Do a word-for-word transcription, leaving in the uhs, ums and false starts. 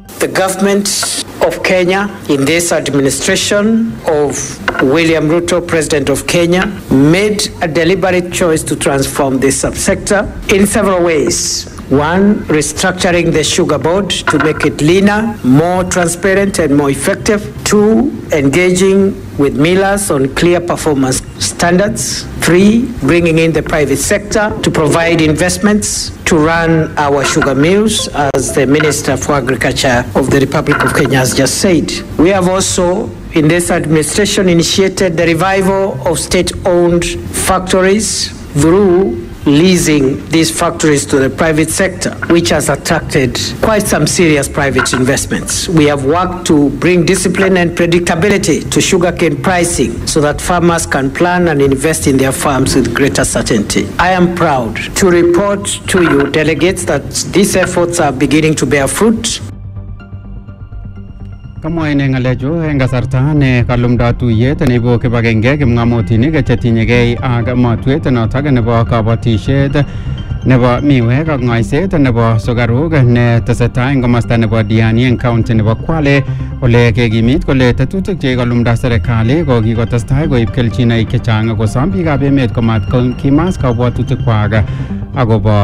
The government of Kenya, in this administration of William Ruto, President of Kenya, made a deliberate choice to transform this subsector in several ways. One, restructuring the sugar board to make it leaner, more transparent and more effective. Two, engaging with millers on clear performance standards. Three, bringing in the private sector to provide investments to run our sugar mills, as the Minister for Agriculture of the Republic of Kenya has just said. We have also, in this administration, initiated the revival of state-owned factories through leasing these factories to the private sector, which has attracted quite some serious private investments. We have worked to bring discipline and predictability to sugarcane pricing so that farmers can plan and invest in their farms with greater certainty. I am proud to report to you, delegates, that these efforts are beginning to bear fruit. Kama ine ngalecho enga sarta ne kalumda tuyet ne bo ke bagenge ke ngamotini ke chetinyege ag matwet no tag ne bo kabatishet ne bo miwe ka ngaiset ne bo sogarug ne tasata ngomasta ne bo Diani County ne bo Kwale ole ke gimit kole tetutik che kalumda serikali ko kikotestai koib kelchinoik chechang ko sambi ka emet komat kimas kabwatutik kwak agobo